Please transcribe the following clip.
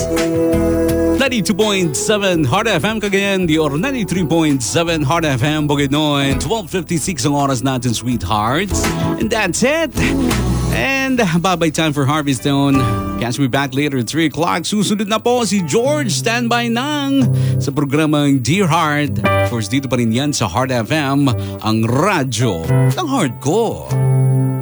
92.7 Heart FM Cagayan or 93.7 Heart FM Bukidnon. 12:56 ang oras natin, sweethearts. And that's it. And bye-bye time for Harvey Stone. Catch me back later at 3 o'clock. Susunod na po si George. Standby nang sa programang Dear Heart. Of course, dito pa rin yan sa Heart FM, ang radyo ng heart ko.